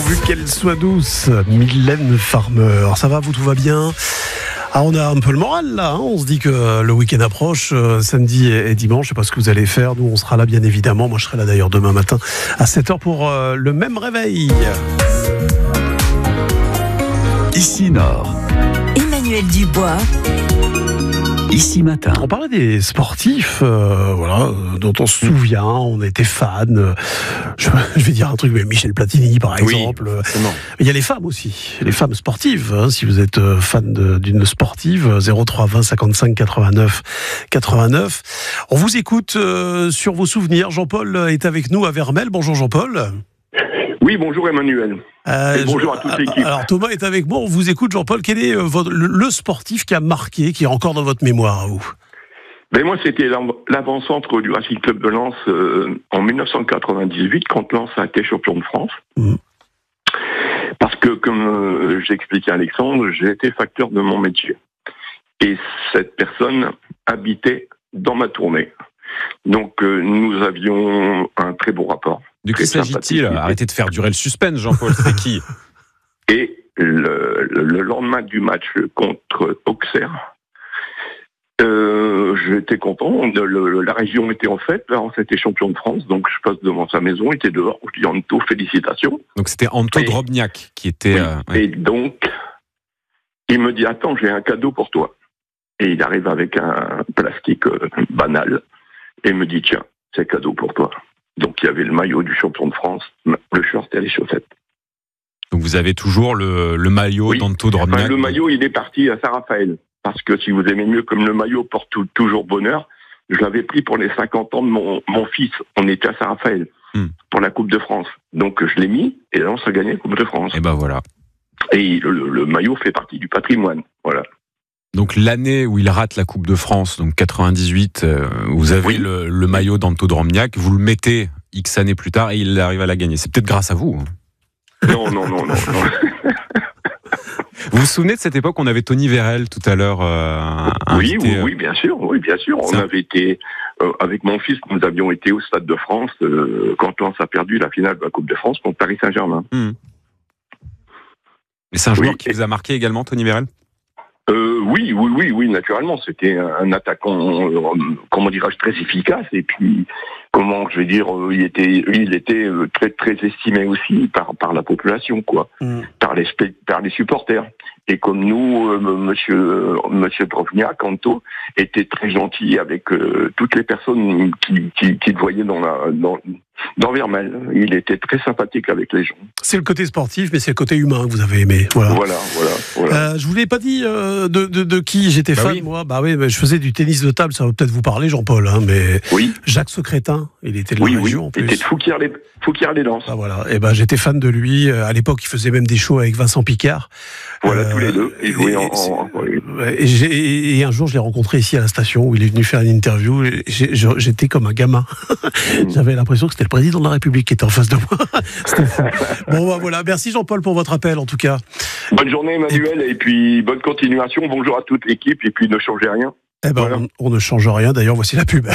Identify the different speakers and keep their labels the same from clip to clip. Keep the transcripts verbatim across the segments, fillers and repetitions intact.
Speaker 1: pourvu qu'elle soit douce. Mylène Farmer. Ça va, vous, tout va bien? Ah, on a un peu le moral là, hein. On se dit que le week-end approche, euh, samedi et, et dimanche. Je ne sais pas ce que vous allez faire. Nous, on sera là bien évidemment. Moi, je serai là d'ailleurs demain matin à sept heures pour euh, le même réveil.
Speaker 2: Ici Nord.
Speaker 3: Emmanuel Dubois.
Speaker 2: Ici Matin.
Speaker 1: On parlait des sportifs, euh, voilà, dont on se souvient, on était fan. Euh, je, je vais dire un truc, mais Michel Platini, par exemple.
Speaker 2: Oui,
Speaker 1: mais il y a les femmes aussi, les femmes sportives. Hein, si vous êtes fan de, d'une sportive, zéro trois vingt cinquante-cinq quatre-vingt-neuf quatre-vingt-neuf. On vous écoute euh, sur vos souvenirs. Jean-Paul est avec nous à Vermelles. Bonjour Jean-Paul.
Speaker 4: Oui, bonjour Emmanuel.
Speaker 1: Euh,
Speaker 4: Et bonjour à toute l'équipe.
Speaker 1: Alors Thomas est avec moi, on vous écoute Jean-Paul. Quel est votre, le, le sportif qui a marqué, qui est encore dans votre mémoire à vous?
Speaker 4: Ben moi, c'était l'avant-centre du Racing Club de Lens euh, en dix-neuf cent quatre-vingt-dix-huit, quand Lens a été champion de France. Mmh. Parce que, comme euh, j'expliquais à Alexandre, j'ai été facteur de mon métier. Et cette personne habitait dans ma tournée. Donc, euh, nous avions un très beau rapport.
Speaker 5: De qui s'agit-il? Arrêtez de faire durer le suspense, Jean-Paul, c'est qui?
Speaker 4: Et le, le lendemain du match contre Auxerre, euh, j'étais content, de, le, la région était en fête, là, on était champion de France, donc je passe devant sa maison, il était dehors, je dis Anto, félicitations.
Speaker 5: Donc c'était Anto
Speaker 4: et,
Speaker 5: Drobniak qui était...
Speaker 4: Oui,
Speaker 5: euh, ouais.
Speaker 4: Et donc, il me dit, attends, j'ai un cadeau pour toi. Et il arrive avec un plastique euh, banal, et me dit, tiens, c'est cadeau pour toi. Donc il y avait le maillot du champion de France, le short et les chaussettes.
Speaker 5: Donc vous avez toujours le, le maillot
Speaker 4: oui.
Speaker 5: d'Anto Drobniak.
Speaker 4: Enfin, le maillot, il est parti à Saint-Raphaël. Parce que si vous aimez mieux, comme le maillot porte tout, toujours bonheur, je l'avais pris pour les cinquante ans de mon, mon fils. On était à Saint-Raphaël hmm. pour la Coupe de France. Donc je l'ai mis et là on s'est gagné la Coupe de France.
Speaker 5: Et ben voilà.
Speaker 4: Et le, le, le maillot fait partie du patrimoine. Voilà.
Speaker 5: Donc l'année où il rate la Coupe de France, donc quatre-vingt-dix-huit, euh, vous avez oui. le, le maillot d'Anto Drobniak, vous le mettez X années plus tard et il arrive à la gagner. C'est peut-être grâce à vous. Hein.
Speaker 4: Non, non, non, non. non.
Speaker 5: Vous vous souvenez de cette époque, on avait Tony Vérel tout à l'heure euh,
Speaker 4: oui,
Speaker 5: invité,
Speaker 4: oui, oui, bien sûr, oui, bien sûr. On avait été euh, avec mon fils, nous avions été au Stade de France euh, quand Lens a perdu la finale de la Coupe de France contre Paris Saint-Germain. Mmh.
Speaker 5: Mais c'est un joueur
Speaker 4: oui,
Speaker 5: qui et... vous a marqué également, Tony Vérel?
Speaker 4: Euh, oui, oui, oui, oui, naturellement. C'était un attaquant, euh, comment dirais-je, très efficace. Et puis, comment je vais dire, euh, il était, il était euh, très, très estimé aussi par par la population, quoi, mm. par les par les supporters. Et comme nous, euh, Monsieur euh, Monsieur Drobniak, Anto, était très gentil avec euh, toutes les personnes qui qui, qui le voyaient dans la dans dans Vermelles. Il était très sympathique avec les gens.
Speaker 1: C'est le côté sportif, mais c'est le côté humain que vous avez aimé. Voilà,
Speaker 4: voilà, voilà. voilà.
Speaker 1: Euh, je vous l'ai pas dit euh, de, de de qui j'étais bah fan, oui. moi. Bah oui, mais je faisais du tennis de table. Ça va peut-être vous parler, Jean-Paul, hein, mais
Speaker 4: oui.
Speaker 1: Jacques Secrétin, il était de la
Speaker 4: oui,
Speaker 1: région
Speaker 4: oui.
Speaker 1: en plus.
Speaker 4: Il était de Fouquier-les Fouquier-les-Lances.
Speaker 1: Ah voilà. Et ben j'étais fan de lui. À l'époque, il faisait même des shows avec Vincent Picard.
Speaker 4: Voilà, euh, tous les deux. Ils jouaient en. en...
Speaker 1: Et, j'ai, et un jour, je l'ai rencontré ici à la station où il est venu faire une interview. Et j'ai, j'étais comme un gamin. J'avais l'impression que c'était le président de la République qui était en face de moi. C'était fou. Bon, bah, voilà. Merci Jean-Paul pour votre appel, en tout cas.
Speaker 4: Bonne journée, Emmanuel, et, et puis bonne continuation. Bonjour à toute l'équipe, et puis ne changez rien.
Speaker 1: Eh ben, voilà. on, on ne change rien. D'ailleurs, voici la pub.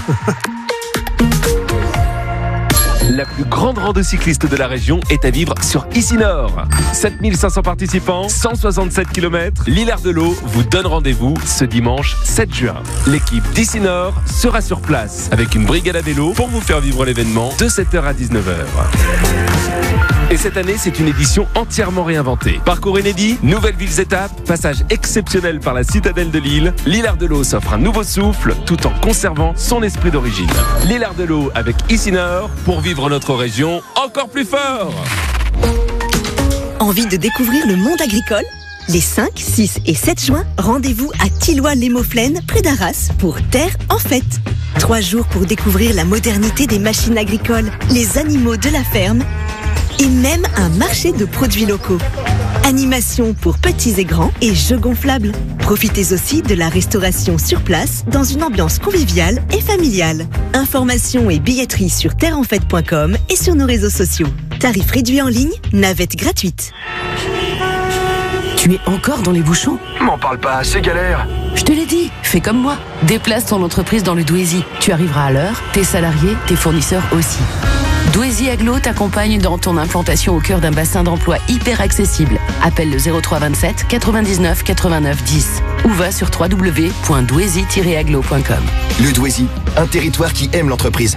Speaker 2: La plus grande rando cycliste de la région est à vivre sur Ici Nord. sept mille cinq cents participants, cent soixante-sept kilomètres. L'Hilaire-de-L'Eau vous donne rendez-vous ce dimanche sept juin. L'équipe d'Ici Nord sera sur place avec une brigade à vélo pour vous faire vivre l'événement de sept heures à dix-neuf heures. Et cette année, c'est une édition entièrement réinventée. Parcours inédit, nouvelles villes étapes, passage exceptionnel par la citadelle de Lille. L'Hilaire-de-L'Eau s'offre un nouveau souffle tout en conservant son esprit d'origine. L'Hilaire-de-L'Eau avec Ici Nord pour vivre notre région encore plus fort.
Speaker 3: Envie de découvrir le monde agricole ? Les cinq, six et sept juin, rendez-vous à Tilloy-les-Mauflaines, près d'Arras, pour Terre en fête. Trois jours pour découvrir la modernité des machines agricoles, les animaux de la ferme et même un marché de produits locaux. Animation pour petits et grands et jeux gonflables. Profitez aussi de la restauration sur place dans une ambiance conviviale et familiale. Informations et billetterie sur terre en fête point com et sur nos réseaux sociaux. Tarifs réduits en ligne, navette gratuite.
Speaker 6: Tu es encore dans les bouchons ?
Speaker 7: M'en parle pas, c'est galère.
Speaker 6: Je te l'ai dit, fais comme moi. Déplace ton entreprise dans le Douaisis. Tu arriveras à l'heure, tes salariés, tes fournisseurs aussi. Douaisis Aglo t'accompagne dans ton implantation au cœur d'un bassin d'emploi hyper accessible. Appelle le zéro trois vingt-sept quatre-vingt-dix-neuf quatre-vingt-neuf dix ou va sur w w w point douaisis tiret aglo point com.
Speaker 8: Le Douaisis, un territoire qui aime l'entreprise.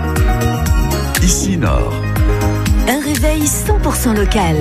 Speaker 9: Ici Nord.
Speaker 3: Un réveil cent pour cent local.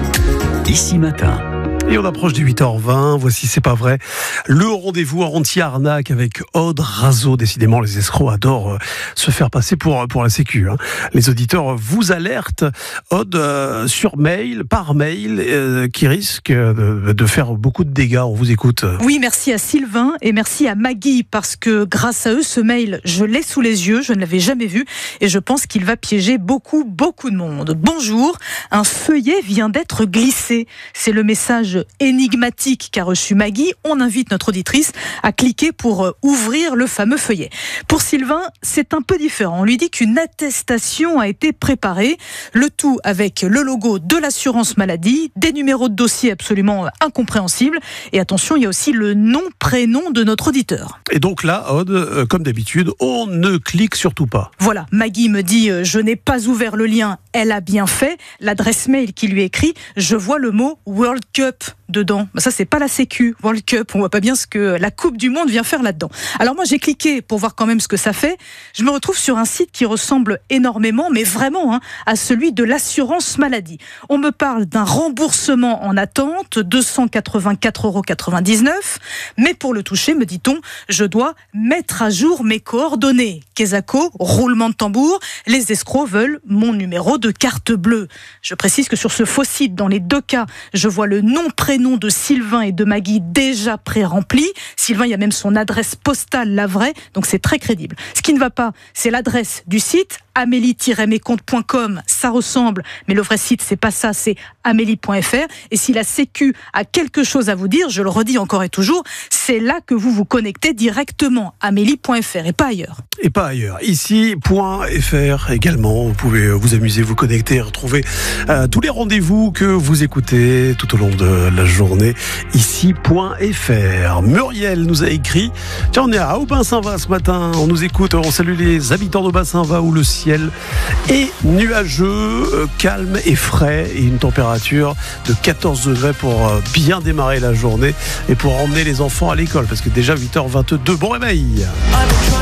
Speaker 9: Ici Matin.
Speaker 1: Et on approche des huit heures vingt, voici C'est pas vrai, le rendez-vous anti-arnaque avec Aude Razo. Décidément, les escrocs adorent se faire passer pour, pour la sécu. Hein. Les auditeurs vous alertent, Aude, euh, sur mail, par mail, euh, qui risque de, de faire beaucoup de dégâts. On vous écoute.
Speaker 10: Oui, merci à Sylvain et merci à Maggie, parce que grâce à eux, ce mail, je l'ai sous les yeux, je ne l'avais jamais vu et je pense qu'il va piéger beaucoup, beaucoup de monde. Bonjour, un feuillet vient d'être glissé. C'est le message énigmatique qu'a reçu Maggie. On invite notre auditrice à cliquer pour ouvrir le fameux feuillet. Pour Sylvain, c'est un peu différent. On lui dit qu'une attestation a été préparée, le tout avec le logo de l'assurance maladie, des numéros de dossier absolument incompréhensibles et attention, il y a aussi le nom, prénom de notre auditeur.
Speaker 1: Et donc là, Aude, comme d'habitude, on ne clique surtout pas.
Speaker 10: Voilà, Maggie me dit « Je n'ai pas ouvert le lien ». Elle a bien fait. L'adresse mail qui lui est écrit, je vois le mot World Cup dedans. Ça, c'est pas la sécu, World Cup. On voit pas bien ce que la Coupe du Monde vient faire là-dedans. Alors moi, j'ai cliqué pour voir quand même ce que ça fait. Je me retrouve sur un site qui ressemble énormément, mais vraiment, hein, à celui de l'assurance maladie. On me parle d'un remboursement en attente, deux cent quatre-vingt-quatre euros quatre-vingt-dix-neuf. Mais pour le toucher, me dit-on, je dois mettre à jour mes coordonnées. Kesako, roulement de tambour, les escrocs veulent mon numéro de carte bleue. Je précise que sur ce faux site, dans les deux cas, je vois le nom, prénom de Sylvain et de Maggie déjà pré-rempli. Sylvain, il y a même son adresse postale, la vraie, donc c'est très crédible. Ce qui ne va pas, c'est l'adresse du site, amélie tiret mes comptes point com, ça ressemble, mais le vrai site, c'est pas ça, c'est amélie point f r. Et si la Sécu a quelque chose à vous dire, je le redis encore et toujours, c'est là que vous vous connectez directement, amélie point f r et pas ailleurs.
Speaker 1: Et pas ailleurs. Ici, .fr également. Vous pouvez vous amuser, vous connecter, retrouver euh, tous les rendez-vous que vous écoutez tout au long de la journée. Ici.fr. Muriel nous a écrit. Tiens, on est à Aubin-Saint-Va ce matin. On nous écoute. On salue les habitants d'Aubin-Saint-Va où le ciel est nuageux, euh, calme et frais et une température de quatorze degrés pour euh, bien démarrer la journée et pour emmener les enfants à l'école parce que déjà huit heures vingt-deux. Bon réveil.